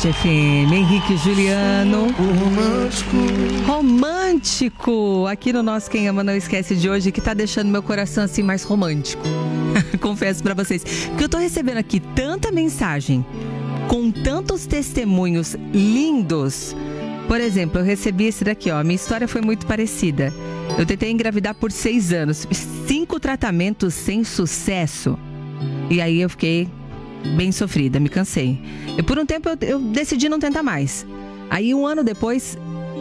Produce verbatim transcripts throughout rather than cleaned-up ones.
F M, Henrique e Juliano. Romântico. Romântico. Aqui no nosso Quem Ama Não Esquece de hoje, que tá deixando meu coração assim mais romântico. Confesso pra vocês, que eu tô recebendo aqui tanta mensagem, com tantos testemunhos lindos. Por exemplo, eu recebi esse daqui, ó. Minha história foi muito parecida. Eu tentei engravidar por seis anos, cinco tratamentos sem sucesso. E aí eu fiquei bem sofrida, me cansei. E por um tempo eu, eu decidi não tentar mais. Aí um ano depois,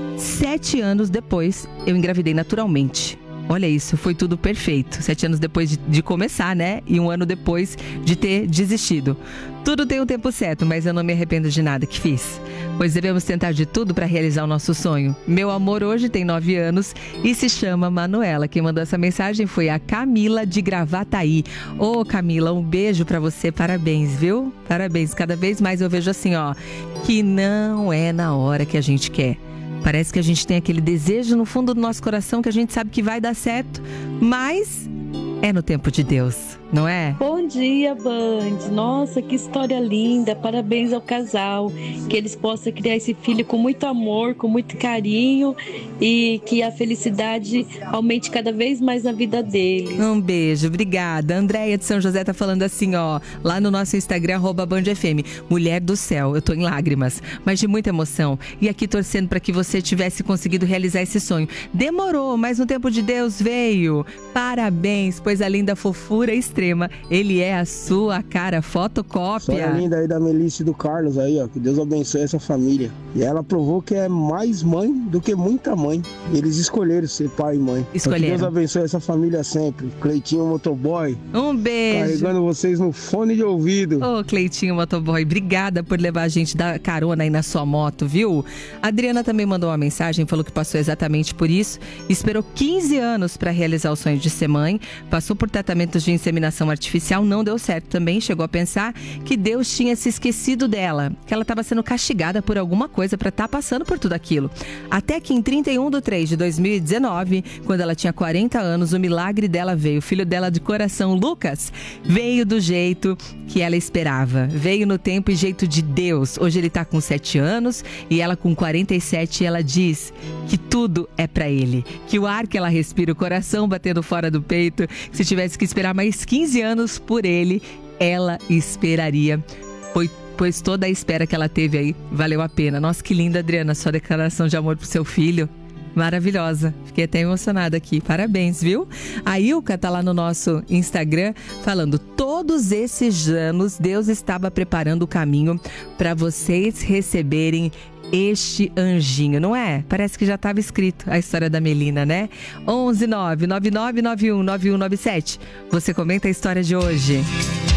sete anos depois, eu engravidei naturalmente. Olha isso, foi tudo perfeito. Sete anos depois de, de começar, né? E um ano depois de ter desistido. Tudo tem um tempo certo, mas eu não me arrependo de nada que fiz. Pois devemos tentar de tudo para realizar o nosso sonho. Meu amor hoje tem nove anos e se chama Manuela. Quem mandou essa mensagem foi a Camila de Gravataí. Ô Camila, um beijo para você, parabéns, viu? Parabéns, cada vez mais eu vejo assim, ó, que não é na hora que a gente quer. Parece que a gente tem aquele desejo no fundo do nosso coração que a gente sabe que vai dar certo, mas é no tempo de Deus, não é? Bom dia, Band. Nossa, que história linda. Parabéns ao casal. Que eles possam criar esse filho com muito amor, com muito carinho e que a felicidade aumente cada vez mais na vida deles. Um beijo, obrigada. Andréia de São José tá falando assim, ó, lá no nosso Instagram, arroba Band F M. Mulher do céu, eu tô em lágrimas, mas de muita emoção. E aqui torcendo para que você tivesse conseguido realizar esse sonho. Demorou, mas no tempo de Deus veio. Parabéns, pois além da fofura extrema, ele é a sua cara fotocópia. História linda aí da Melissa e do Carlos aí, ó. Que Deus abençoe essa família. E ela provou que é mais mãe do que muita mãe. Eles escolheram ser pai e mãe. Escolheram. Que Deus abençoe essa família sempre. Cleitinho Motoboy. Um beijo. Carregando vocês no fone de ouvido. Ô, Cleitinho Motoboy, obrigada por levar a gente da carona aí na sua moto, viu? A Adriana também mandou uma mensagem, falou que passou exatamente por isso. Esperou quinze anos para realizar o sonho de ser mãe. Passou por tratamentos de inseminação artificial, não deu certo também. Chegou a pensar que Deus tinha se esquecido dela, que ela estava sendo castigada por alguma coisa para estar tá passando por tudo aquilo. Até que em trinta e um de três de dois mil e dezenove, quando ela tinha quarenta anos, o milagre dela veio. O filho dela de coração, Lucas, veio do jeito que ela esperava. Veio no tempo e jeito de Deus. Hoje ele está com sete anos e ela com quarenta e sete, e ela diz que tudo é para ele. Que o ar que ela respira, o coração batendo fora do peito, se tivesse que esperar mais quinze anos por ele, ela esperaria. Foi, pois toda a espera que ela teve aí valeu a pena. Nossa, que linda, Adriana, sua declaração de amor pro seu filho. Maravilhosa. Fiquei até emocionada aqui. Parabéns, viu? A Ilka tá lá no nosso Instagram falando: todos esses anos Deus estava preparando o caminho para vocês receberem este anjinho, não é? Parece que já estava escrito a história da Melina, né? onze nove nove nove nove um nove um nove sete. Você comenta a história de hoje.